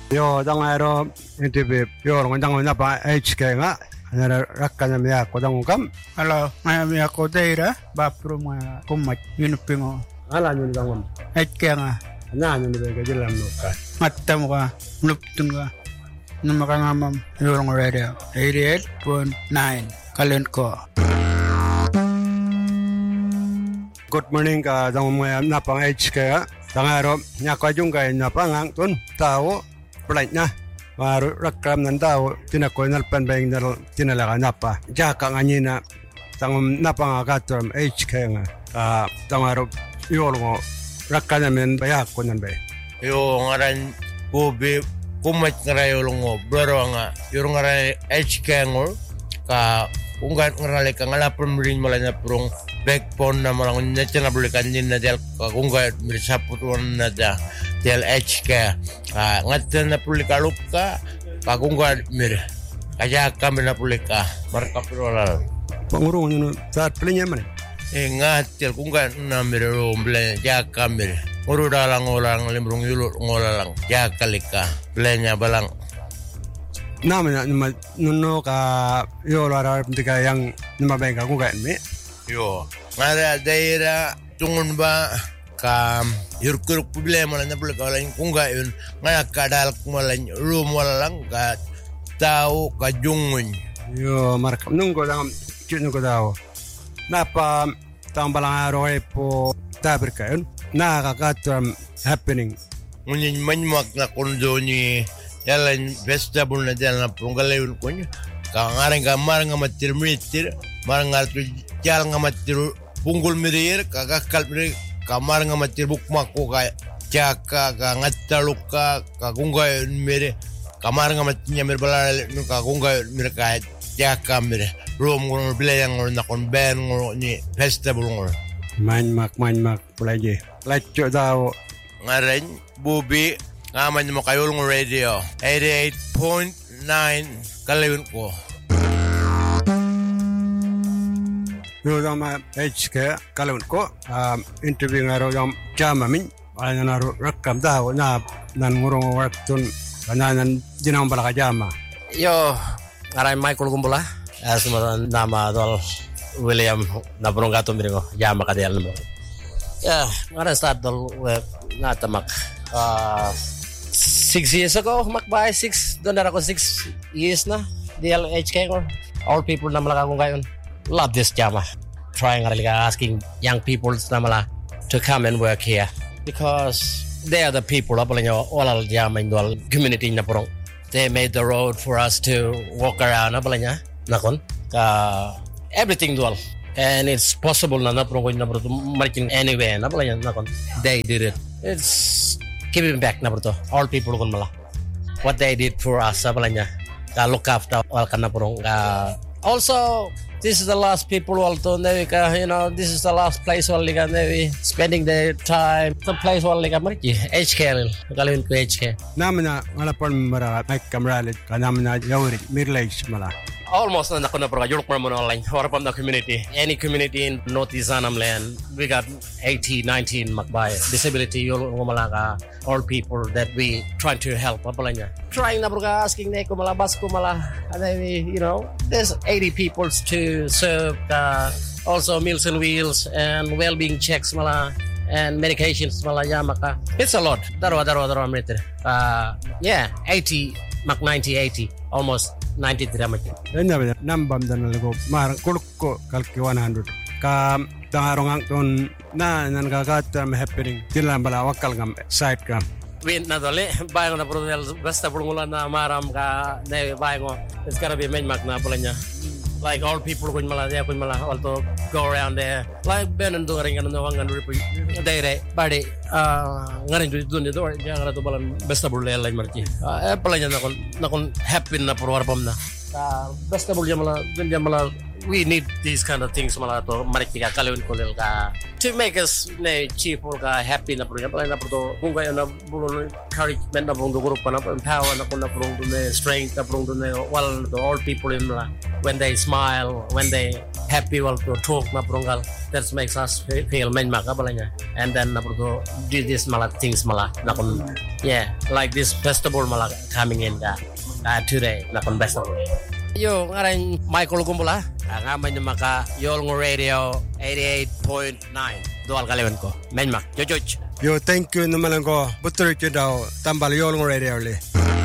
Yo tangaro NTV yo ngandang na pa HK nga ana rakkan mi ako dang kam Hello, may ako Deira, bapro mga kumat, yunupingo. ala nyu dang At kaya nga, na nyu be ga dilam no ka matam ka, nuptun ka, na makangamam, yung radio, 88.9, kalent ko. Good morning ka dang mga na pang HK nga tangaro nya ko jung ka na pangang tun tao flight na maru rakam nan tao tinako nal pan bang nal tinala na pa jaka ngani na tang na pang agatom HK nga tangaro yo lo rakkan men bayak ko nan be yo ngaran bobe kumat ngarayo longo bro nga yung ngaran HK ngor ka unggat ngarale ka ngalapon rin malanya prong backbone na malang natin na bulikan din na del unggat mirisaputwan na del HK ngatin na pulika luka kagunggat mir kaya kami na pulika marka pirolal pangurong nyo saat pelinya man ngatil kunggat na mirero mbele ya kami uru dalang orang limrung yulur ngolalang ya kalika belenya balang naman na nuno ka yo lara ptika yang nama bengka ko kan me yo ngara daira tungun ba ka yurkur problema na bula ka lang kung gayon ngaya kadal kumalan room wala lang ka tao ka jungun yo marka nungko lang kino ko daw napa tambalang araw po tabir kayon nakakatam happening ngunyan manyak na kondo ni yalan vegetable na dyan na pungalayon ko niya. Kangarang ka marang nga matir-mitir, marang nga tiyal nga matir punggol mirir, kakakal mirir, kamarang nga matir bukmak ko kaya tsaka ka ngataluk ka, kakungayon mirir, kamarang nga matinya mirir balala, kakungayon mirir kaya tsaka mirir. Room ko nung bilayang ko na konben ko ni vegetable ko. Manmak, pulaje. Latyo daw. Ngaran, bubi, ngaman mo kayo ng radio 88.9 kalawin ko Yo dama HK kalawin ko interview nga raw yung jama min ala na rakam daw na ngurong waktun kananan dinang bala ka jama Yo ngaran Michael Gumbula sumaran nama dol William na burung gato miringo jama ka dial mo ngaran start dol natamak 6 years ago, makbay 6. Doon na ako 6 years na. DLHK or all people na malaka kong gayon. Love this jama. Trying asking young people na mala to come and work here because they are the people apala nyo all jama in the community na purong. They made the road for us to walk around apala nya nakon everything dual and it's possible na purong ko na purong marching anywhere apala nya nakon. They did it. It's giving back na bro all people kun mala what they did for us apalanya ka look after all kana purong also this is the last people also you know this is the last place all liga spending their time the place all liga marki HK kalin ko HK namna ngalapan mara ay kamralit kanamna yawri mirlage mala almost na nakuna pro yurok mo online or from the community any community in North Izanam land we got 19 makbay disability yurok mo malaka all people that we trying to help apalanya trying na broga asking ne ko malabas ko mala you know there's 80 people to serve also meals and wheels and well-being checks mala and medications mala yamaka it's a lot daro meter 80 mak 80 almost 90 drama enya nambam dan lago mar kulko kalki 100 ka tangarong ang ton na nan gagatam happening tilam bala wakal ngam side kam win na dole bayo na produel basta pulungulan na maram ka ne bayo it's gotta be main mak na pulanya like all people kun mala also go around there like ben and doing and no wangan rip dere body ngarin dun do jangan to balan basta bulel lain marti pulanya na kon happy na por warbam na basta bulya mala we need these kind of things mala to maritika kalun kolel ka to make us ne cheerful ka happy na pro na pro kung kayo na bulon encouragement na bung grupo na empower na kun na pro ne strength na pro ne wal to all people in when they smile when they happy wal to talk na pro gal that makes us feel men maka balanya and then na pro do this mala things mala na kun yeah like this festival mala coming in ka today na kun festival yo ngaran Michael Gumbula ngaman yung maka Yolngu Radio 88.9 dual kaliwan ko menmak jojoch yo thank you naman ko butur ko daw tambal Yolngu Radio li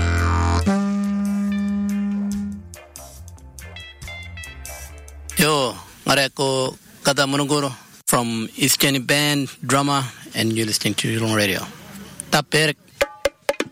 yo ngare ko kada mununguro from East Kenny Band drama and you're listening to Yolngu Radio taper